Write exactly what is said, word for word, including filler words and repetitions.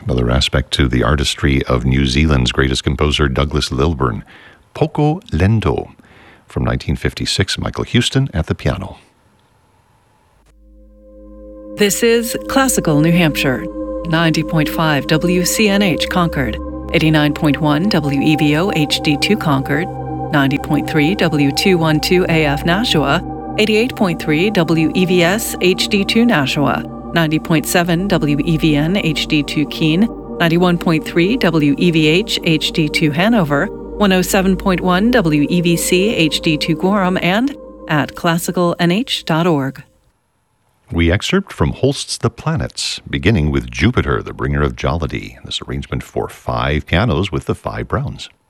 Another aspect to the artistry of New Zealand's greatest composer, Douglas Lilburn. Poco Lento. From nineteen fifty-six, Michael Houston at the piano. This is Classical New Hampshire, ninety point five W C N H Concord, eighty-nine point one W E V O H D two Concord, ninety point three W two twelve A F Nashua, eighty-eight point three W E V S H D two Nashua, ninety point seven W E V N H D two Keene, ninety-one point three W E V H H D two Hanover, one oh seven point one W E V C H D two Gorham, and at classical n h dot org. We excerpt from Holst's The Planets, beginning with Jupiter, the bringer of jollity, this arrangement for five pianos with the five Browns.